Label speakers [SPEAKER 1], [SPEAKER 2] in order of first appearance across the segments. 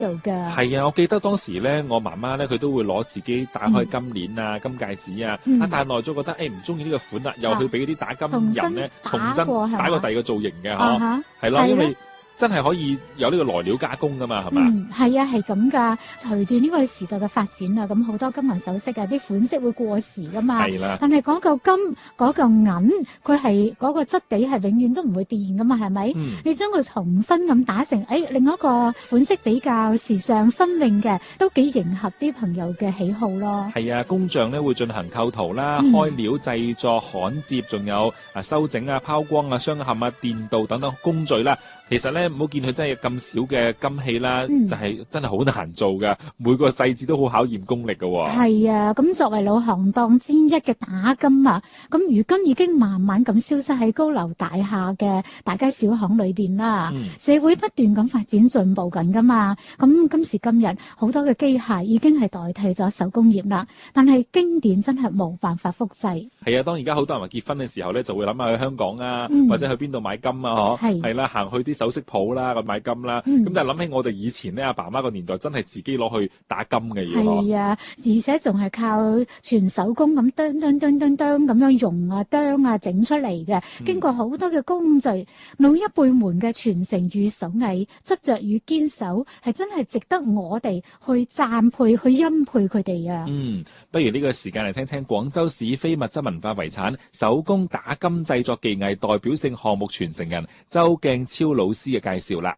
[SPEAKER 1] 度㗎。
[SPEAKER 2] 係啊，我記得當時咧，我媽媽咧佢都會攞自己打開金鏈啊、金戒指啊，戴耐咗覺得唔中意呢個款啦，又去俾嗰啲打金人咧重新打過第二個造型嘅嗬，係咯，因為真係可以有呢個來料加工噶嘛，係嘛？
[SPEAKER 1] 係啊，係咁噶。隨住呢個時代嘅發展啊，咁好多金銀首飾啊，啲款式會過時噶嘛。係啦。但係嗰嚿金、嗰嚿銀，佢係嗰個質地係永遠都唔會變噶嘛，係咪？你將佢重新咁打成，另一個款式比較時尚新穎嘅，都幾迎合啲朋友嘅喜好咯。
[SPEAKER 2] 係啊，工匠咧會進行構圖啦、開料製作、焊接，仲有修整啊、拋光啊、鑲嵌啊、電鍍等等工序啦。其實咧，唔好見佢真係咁少嘅金器啦，就係真係好難做噶，每個細節都好考驗功力噶。
[SPEAKER 1] 係啊，咁作為老行當之一嘅打金啊，咁如今已經慢慢咁消失喺高樓大廈嘅大街小巷裏邊啦。社會不斷咁發展進步緊噶嘛，咁今時今日好多嘅機械已經係代替咗手工業啦，但係經典真係冇辦法複製。
[SPEAKER 2] 係啊，當而家好多人話結婚嘅時候咧，就會諗下去香港啊，或者去邊度買金啊，係啦，行去啲首飾鋪啦，咁買金啦。咁但係諗起我哋以前咧，阿爸媽個年代真係自己攞去打金嘅嘢。
[SPEAKER 1] 係啊，而且仲係靠全手工咁咁樣用啊、釘啊整出嚟嘅，經過好多嘅工序，老一輩們嘅傳承與手藝、執着與堅守，係真係值得我哋去讚佩、去欽佩佢哋啊。
[SPEAKER 2] 不如呢個時間嚟聽聽廣州市非物質文化遺產手工打金製作技藝代表性項目傳承人周鏡超老師嘅介紹啦。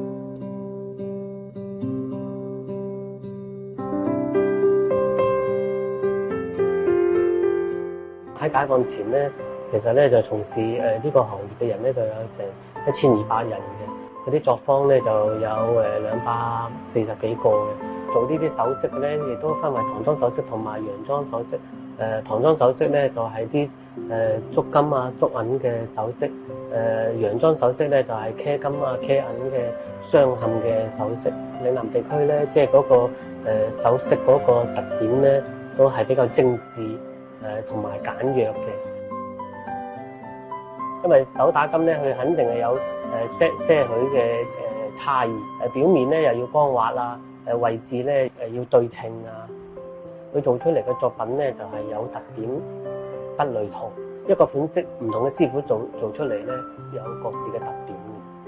[SPEAKER 3] 喺解放前咧，其實咧就從事呢個行業嘅人咧就有成1200人嘅，嗰啲作坊咧就有240幾個嘅。做呢啲首飾嘅咧，亦都分為唐裝首飾同埋洋裝首飾。唐裝首飾咧就係啲足金啊、足銀嘅首飾。洋裝首飾咧就係茄金啊、茄銀嘅鑲嵌嘅首飾。嶺南地區咧，即係嗰個首飾嗰個特點咧，都係比較精緻。同埋簡約嘅，因為手打金咧，佢肯定係有些許嘅差異。表面咧又要光滑啦，位置咧要對稱啊。佢做出嚟嘅作品咧就係有特點，不類同。一個款式唔同嘅師傅做出嚟咧，有各自嘅特點。